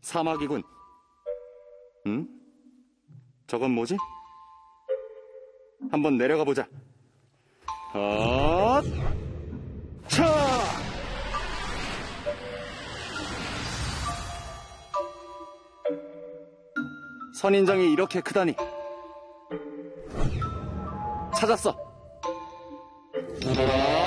사막이군. 응? 저건 뭐지? 한번 내려가 보자. 차! 선인장이 이렇게 크다니. 찾았어.